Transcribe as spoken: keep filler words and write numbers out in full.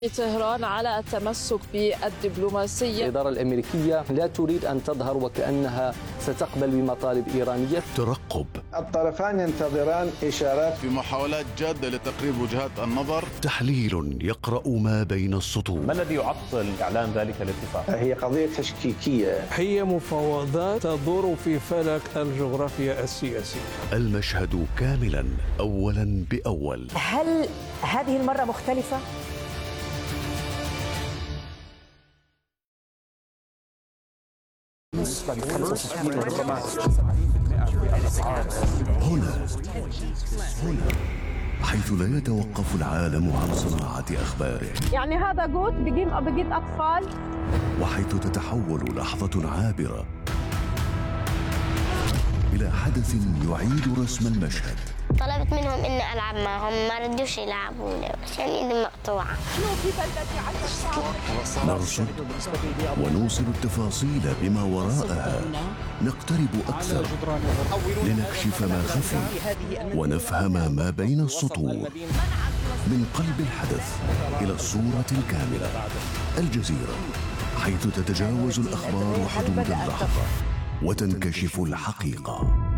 طهران على التمسك بالدبلوماسية. الإدارة الأمريكية لا تريد أن تظهر وكأنها ستقبل بمطالب إيرانية. ترقب. الطرفان ينتظران إشارات في محاولات جادة لتقريب وجهات النظر. تحليل يقرأ ما بين السطور. ما الذي يعطل إعلان ذلك الاتفاق؟ هي قضية تشكيكية. هي مفاوضات تدور في فلك الجغرافيا السياسية. المشهد كاملا أولا بأول. هل هذه المرة مختلفة؟ هنا هنا حيث لا يتوقف العالم عن صناعة أخباره. يعني هذا جوت بجيب بجيب أطفال. وحيث تتحول لحظة عابرة إلى حدث يعيد رسم المشهد. طلبت منهم إني ألعب معهم، ما ردوش يلعبوني عشان إيدي مقطوعة. نرصد ونوصل التفاصيل بما وراءها، نقترب أكثر لنكشف ما خفي ونفهم ما بين السطور. من قلب الحدث إلى الصورة الكاملة. الجزيرة، حيث تتجاوز الأخبار حدود اللحظة وتنكشف الحقيقة.